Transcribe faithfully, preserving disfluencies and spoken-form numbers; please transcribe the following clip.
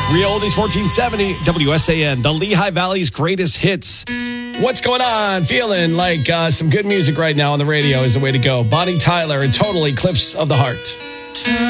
Real Oldies fourteen seventy, W S A N, the Lehigh Valley's greatest hits. What's going on? Feeling like uh, some good music right now on the radio is the way to go. Bonnie Tyler and Total Eclipse of the Heart.